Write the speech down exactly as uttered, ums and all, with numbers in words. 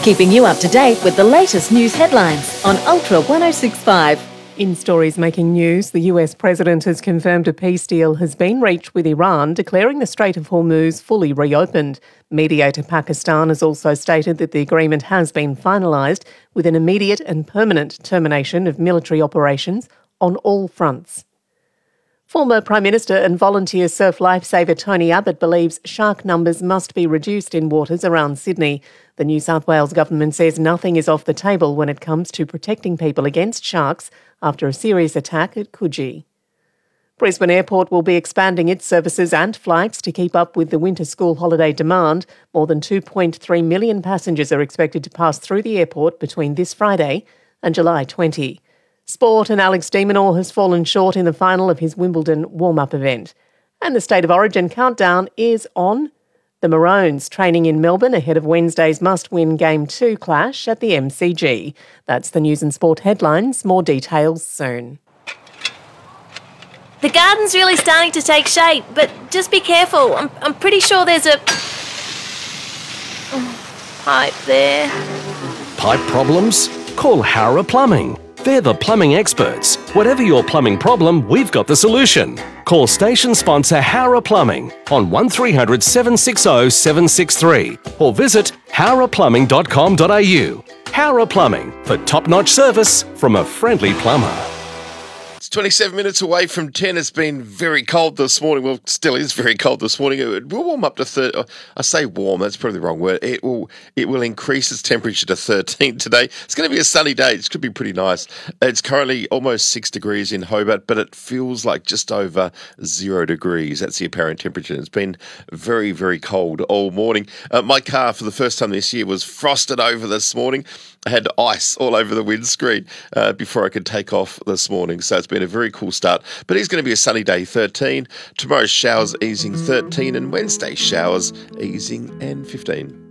keeping you up to date with the latest news headlines on Ultra one oh six point five. In stories making news, the U S president has confirmed a peace deal has been reached with Iran, declaring the Strait of Hormuz fully reopened. Mediator Pakistan has also stated that the agreement has been finalised with an immediate and permanent termination of military operations on all fronts. Former Prime Minister and volunteer surf lifesaver Tony Abbott believes shark numbers must be reduced in waters around Sydney. The New South Wales government says nothing is off the table when it comes to protecting people against sharks after a serious attack at Coogee. Brisbane Airport will be expanding its services and flights to keep up with the winter school holiday demand. More than two point three million passengers are expected to pass through the airport between this Friday and July twentieth. Sport, and Alex de Minaur has fallen short in the final of his Wimbledon warm-up event. And the State of Origin countdown is on. The Maroons training in Melbourne ahead of Wednesday's must-win Game two clash at the M C G. That's the news and sport headlines. More details soon. The garden's really starting to take shape, but just be careful. I'm, I'm pretty sure there's a oh, pipe there. Pipe problems? Call Howrah Plumbing. They're the plumbing experts. Whatever your plumbing problem, we've got the solution. Call station sponsor Howrah Plumbing on one three hundred, seven six zero, seven six three or visit howrah plumbing dot com dot a u. Howrah Plumbing, for top-notch service from a friendly plumber. It's twenty-seven minutes away from ten. It's been very cold this morning. Well, it still is very cold this morning. It will warm up to thirty. I say warm, that's probably the wrong word. It will it will increase its temperature to thirteen today. It's going to be a sunny day. It's going to be pretty nice. It's currently almost six degrees in Hobart, but it feels like just over zero degrees. That's the apparent temperature. It's been very, very cold all morning. Uh, my car, for the first time this year, was frosted over this morning. I had ice all over the windscreen uh, before I could take off this morning. So it's been a very cool start. But it's going to be a sunny day, thirteen. Tomorrow's showers easing, thirteen. And Wednesday showers easing and fifteen.